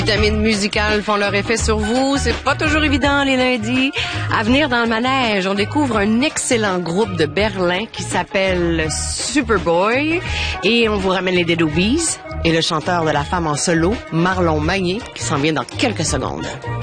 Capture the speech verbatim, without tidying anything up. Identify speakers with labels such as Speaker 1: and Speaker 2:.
Speaker 1: Vitamines musicales font leur effet sur vous. C'est pas toujours évident les lundis. À venir dans le manège, on découvre un excellent groupe de Berlin qui s'appelle Superboy. Et on vous ramène les Dead Obies et le chanteur de La Femme en solo, Marlon Maillet, qui s'en vient dans quelques secondes.